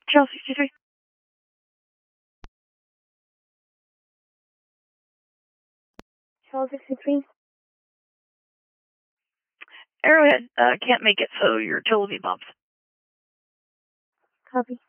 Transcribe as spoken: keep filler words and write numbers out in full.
Channel sixty-three. Channel sixty-three. Arrowhead uh, can't make it, so your total will be bumped. Copy.